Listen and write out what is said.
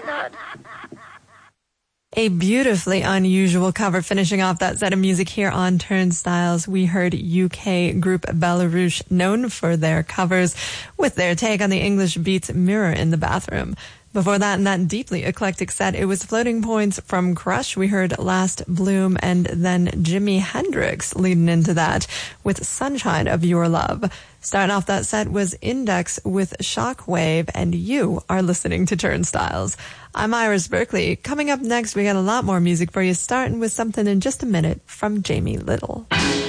A beautifully unusual cover finishing off that set of music here on Turnstiles. We heard UK group Belarus, known for their covers, with their take on the English Beats Mirror in the Bathroom. Before that, in that deeply eclectic set, it was Floating Points from Crush. We heard Last Bloom, and then Jimi Hendrix leading into that with Sunshine of Your Love. Starting off that set was Index with Shockwave, and you are listening to Turnstiles. I'm Iris Berkeley. Coming up next, we got a lot more music for you, starting with something in just a minute from Jamie Little.